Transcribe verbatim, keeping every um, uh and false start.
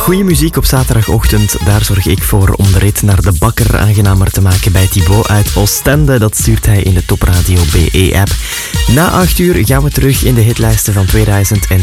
Goeie muziek op zaterdagochtend, daar zorg ik voor om de rit naar de bakker aangenamer te maken bij Thibaut uit Oostende. Dat stuurt hij in de Top Radio B E-app. Na acht uur gaan we terug in de hitlijsten van tweeduizend